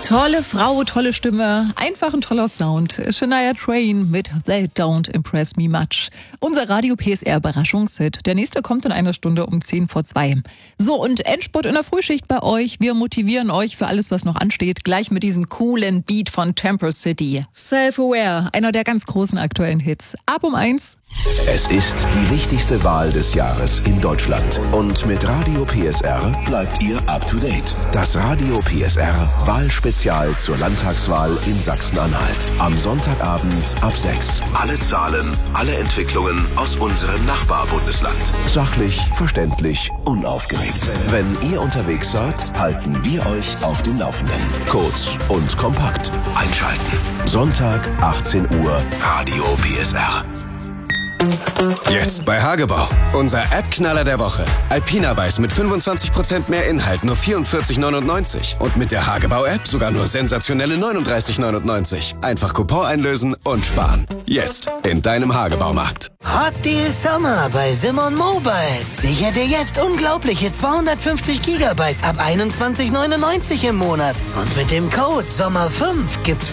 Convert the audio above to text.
Tolle Frau, tolle Stimme, einfach ein toller Sound. Shania Twain mit They Don't Impress Me Much. Unser Radio PSR Überraschungshit. Der nächste kommt in einer Stunde um 1:10 vor 2. So, und Endspurt in der Frühschicht bei euch. Wir motivieren euch für alles, was noch ansteht. Gleich mit diesem coolen Beat von Temper City. Self-Aware, einer der ganz großen aktuellen Hits. Ab um 1. Es ist die wichtigste Wahl des Jahres in Deutschland. Und mit Radio PSR bleibt ihr up to date. Das Radio PSR Wahlspezial zur Landtagswahl in Sachsen-Anhalt. Am Sonntagabend ab 6. Alle Zahlen, alle Entwicklungen aus unserem Nachbarbundesland. Sachlich, verständlich, unaufgeregt. Wenn ihr unterwegs seid, halten wir euch auf dem Laufenden. Kurz und kompakt. Einschalten. Sonntag, 18 Uhr, Radio PSR. Jetzt bei Hagebau. Unser App-Knaller der Woche. Alpina Weiß mit 25% mehr Inhalt, nur 44,99. Und mit der Hagebau-App sogar nur sensationelle 39,99. Einfach Coupon einlösen und sparen. Jetzt in deinem Hagebaumarkt. Hot Deal Sommer bei Simon Mobile. Sicher dir jetzt unglaubliche 250 GB ab 21,99 im Monat. Und mit dem Code SOMMER5 gibt's